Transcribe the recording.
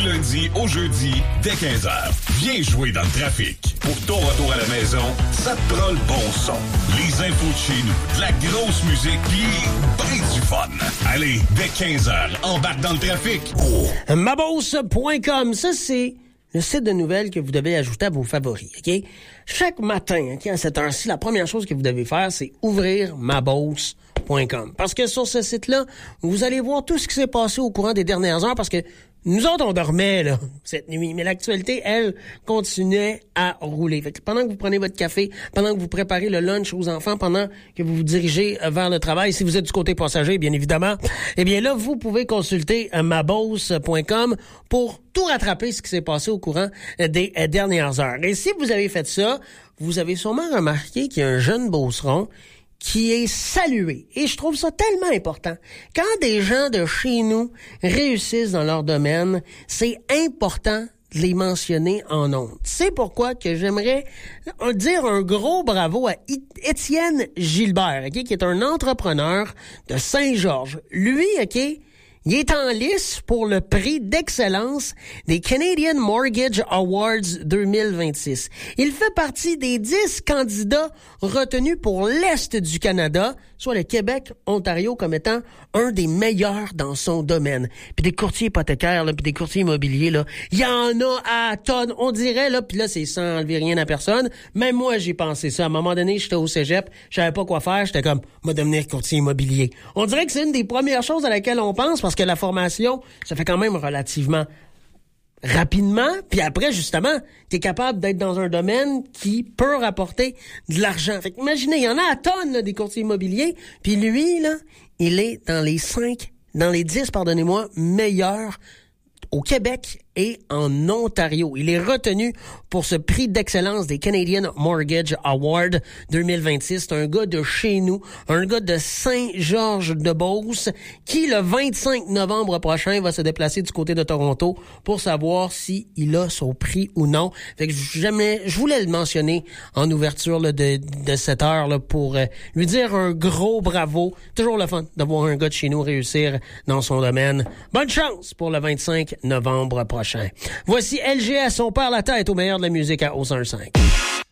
lundi au jeudi, dès 15h. Viens jouer dans le trafic. Pour ton retour à la maison, ça te prend le bon son. Les infos de chez nous, de la grosse musique, pis ben du fun. Allez, dès 15h, embarque dans le trafic. Maboss.com, ça c'est le site de nouvelles que vous devez ajouter à vos favoris, OK? Chaque matin, OK, à cette heure-ci, la première chose que vous devez faire, c'est ouvrir maboss.com. Parce que sur ce site-là, vous allez voir tout ce qui s'est passé au courant des dernières heures, parce que nous autres, on dormait, là, cette nuit. Mais l'actualité, elle, continuait à rouler. Fait que pendant que vous prenez votre café, pendant que vous préparez le lunch aux enfants, pendant que vous vous dirigez vers le travail, si vous êtes du côté passager, bien évidemment, eh bien là, vous pouvez consulter maboss.com pour tout rattraper ce qui s'est passé au courant des dernières heures. Et si vous avez fait ça, vous avez sûrement remarqué qu'il y a un jeune beauceron qui est salué. Et je trouve ça tellement important. Quand des gens de chez nous réussissent dans leur domaine, c'est important de les mentionner en ondes. C'est pourquoi que j'aimerais dire un gros bravo à Étienne Gilbert, OK, qui est un entrepreneur de Saint-Georges. Lui, OK, il est en lice pour le prix d'excellence des Canadian Mortgage Awards 2026. Il fait partie des 10 candidats retenus pour l'Est du Canada, soit le Québec, Ontario, comme étant un des meilleurs dans son domaine. Puis des courtiers hypothécaires, là, puis des courtiers immobiliers, là, il y en a à tonnes, on dirait, là, puis là, c'est sans enlever rien à personne. Même moi, j'ai pensé ça. À un moment donné, j'étais au cégep, je savais pas quoi faire, j'étais comme, moi, devenir courtier immobilier. On dirait que c'est une des premières choses à laquelle on pense, parce que la formation, ça fait quand même relativement rapidement, puis après, justement, t'es capable d'être dans un domaine qui peut rapporter de l'argent. Fait qu'imaginez, il y en a à tonnes, là, des courtiers immobiliers, puis lui, là, il est dans les 10, meilleurs au Québec et en Ontario. Il est retenu pour ce prix d'excellence des Canadian Mortgage Award 2026. C'est un gars de chez nous, un gars de Saint-Georges-de-Beauce qui, le 25 novembre prochain, va se déplacer du côté de Toronto pour savoir s'il a son prix ou non. Fait que je voulais le mentionner en ouverture là, de cette heure là, pour lui dire un gros bravo. Toujours le fun de voir un gars de chez nous réussir dans son domaine. Bonne chance pour le 25 novembre prochain. Voici LGS, on perd la tête au meilleur de la musique à O105.